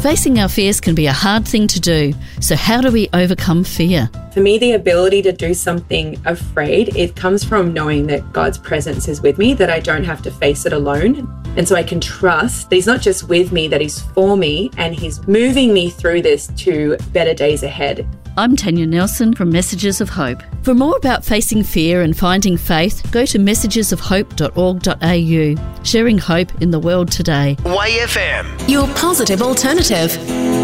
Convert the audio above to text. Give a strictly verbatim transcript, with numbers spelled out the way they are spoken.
Facing our fears can be a hard thing to do, so how do we overcome fear? For me, the ability to do something afraid, it comes from knowing that God's presence is with me, that I don't have to face it alone. And so I can trust that He's not just with me, that He's for me, and He's moving me through this to better days ahead. I'm Tanya Nelson from Messages of Hope. For more about facing fear and finding faith, go to messages of hope dot org dot a u. Sharing hope in the world today. Y F M. Your positive alternative.